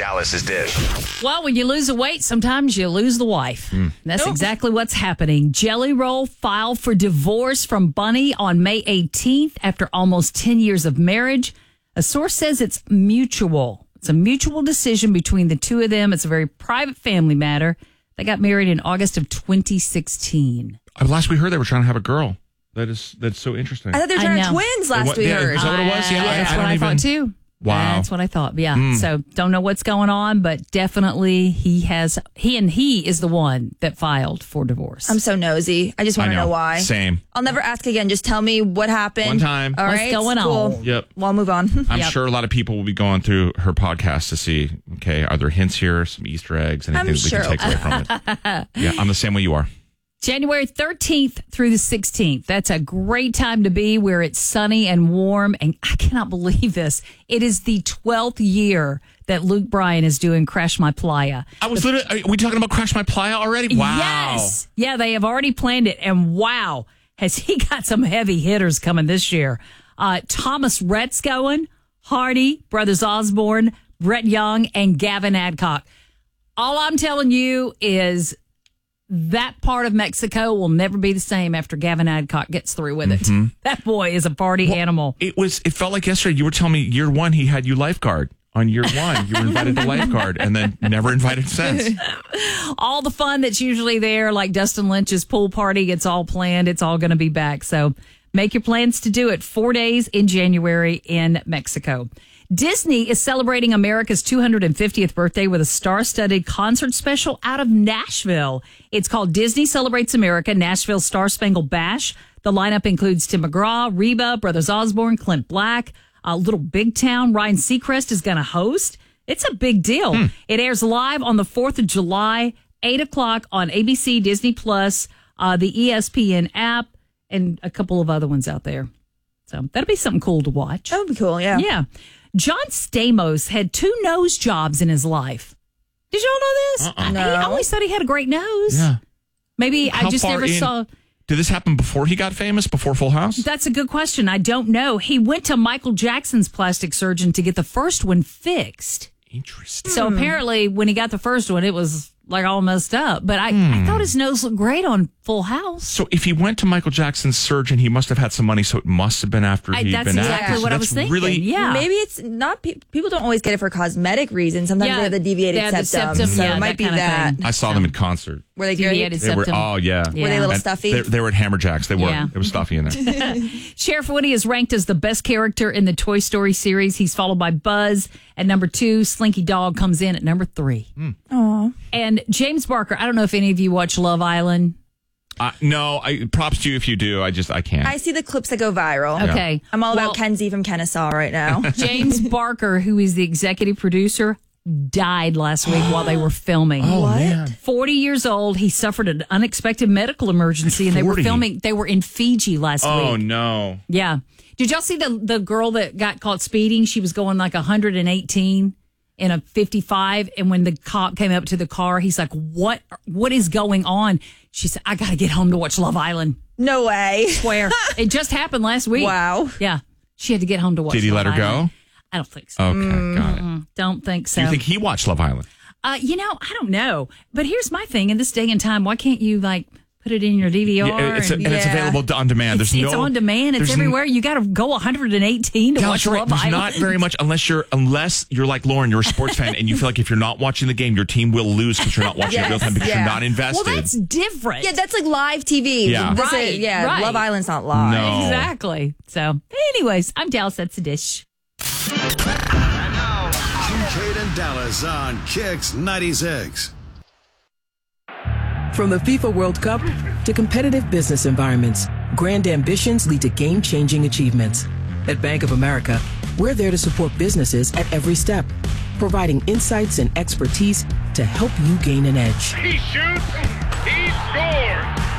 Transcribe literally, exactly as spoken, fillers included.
Dallas's Dish. Well, when you lose the weight, sometimes you lose the wife. Mm. That's exactly what's happening. Jelly Roll filed for divorce from Bunny on May eighteenth after almost ten years of marriage. A source says it's mutual. It's a mutual decision between the two of them. It's a very private family matter. They got married in August of twenty sixteen. Last we heard, they were trying to have a girl. That is that's so interesting. I thought they were trying to have twins last what, we yeah, heard. Is that what it was? Yeah, Uh, I, that's I what don't I even... thought too. Wow. That's what I thought. Yeah. Mm. So don't know what's going on, but definitely he has, he and he is the one that filed for divorce. I'm so nosy. I just want to know. know why. Same. I'll never ask again. Just tell me what happened. One time. All What's right. going cool. on? Yep. Well, I'll move on. I'm Yep. sure a lot of people will be going through her podcast to see, okay, are there hints here, some Easter eggs, anything I'm that sure. we can take away from it? Yeah, I'm the same way you are. January thirteenth through the sixteenth. That's a great time to be where it's sunny and warm. And I cannot believe this. It is the twelfth year that Luke Bryan is doing Crash My Playa. I was literally, are we talking about Crash My Playa already? Wow. Yes. Yeah, they have already planned it. And wow, has he got some heavy hitters coming this year. Uh, Thomas Rhett's going, Hardy, Brothers Osborne, Brett Young, and Gavin Adcock. All I'm telling you is that part of Mexico will never be the same after Gavin Adcock gets through with it. Mm-hmm. That boy is a party well, animal. It was. It felt like yesterday you were telling me year one he had you lifeguard. On year one, you were invited to lifeguard and then never invited since. All the fun that's usually there, like Dustin Lynch's pool party, it's all planned. It's all going to be back. So make your plans to do it. Four days in January in Mexico. Disney is celebrating America's two hundred fiftieth birthday with a star-studded concert special out of Nashville. It's called Disney Celebrates America, Nashville Star-Spangled Bash. The lineup includes Tim McGraw, Reba, Brothers Osborne, Clint Black, uh, Little Big Town. Ryan Seacrest is going to host. It's a big deal. Hmm. It airs live on the fourth of July, eight o'clock on A B C, Disney Plus, uh, the E S P N app, and a couple of other ones out there. So that'll be something cool to watch. That would be cool, yeah. Yeah. John Stamos had two nose jobs in his life. Did y'all know this? Uh-uh. I, No. I always thought he had a great nose. Yeah. Maybe How I just far never in- saw. Did this happen before he got famous, before Full House? That's a good question. I don't know. He went to Michael Jackson's plastic surgeon to get the first one fixed. Interesting. So apparently when he got the first one, it was like all messed up. But I, Hmm. I thought his nose looked great on Full House. So if he went to Michael Jackson's surgeon, he must have had some money, so it must have been after I, he'd that's been exactly active. So what I that's was thinking. Really, yeah. Maybe it's not, pe- people don't always get it for cosmetic reasons. Sometimes Yeah, they have the deviated they have the septum. septum, So yeah, it might that be kind of that. thing. I saw them in concert. Were they Deviated good? They were, septum. oh, yeah. Yeah. Were they a little And stuffy? They, they were at Hammerjacks. They were. Yeah. It was stuffy in there. Sheriff Woody is ranked as the best character in the Toy Story series. He's followed by Buzz at number two. Slinky Dog comes in at number three. Mm. Aw. And James Barker, I don't know if any of you watch Love Island. Uh, no, I props to you if you do. I just, I can't. I see the clips that go viral. Okay. I'm all Well, about Kenzie from Kennesaw right now. James Barker, who is the executive producer, died last week while they were filming. Oh, What? man. forty years old. He suffered an unexpected medical emergency, and they were forty. filming. They were in Fiji last Oh, week. no. Yeah. Did y'all see the the girl that got caught speeding? She was going like one hundred eighteen in a fifty-five, and when the cop came up to the car, he's like, "What? What is going on?" She said, "I got to get home to watch Love Island." No way. Swear, it just happened last week. Wow. Yeah, she had to get home to watch. Did he Love let her Island. go? I don't think so. Okay, got it. Don't think so. Do you think he watched Love Island? Uh, you know, I don't know. But here's my thing: in this day and time, why can't you like put it in your D V R? Yeah, it's, and, and it's Yeah. available on demand. it's, There's it's no, on demand. It's there's n- everywhere. You got to go one hundred eighteen to Dallas, watch you're right. Love There's Island. not very much unless you're unless you're like Lauren, you're a sports fan, and you feel like if you're not watching the game, your team will lose because you're not watching it Yes, real time because yeah. you're not invested. Well, that's different. Yeah, that's like live T V. Yeah. This is- Right, yeah, right. Love Island's not live. No. Exactly. So, anyways, I'm Dallas. That's the dish. Kincaid and Dallas on Kicks ninety-six. From the FIFA World Cup to competitive business environments, grand ambitions lead to game-changing achievements. At Bank of America, we're there to support businesses at every step, providing insights and expertise to help you gain an edge. He shoots, he scores.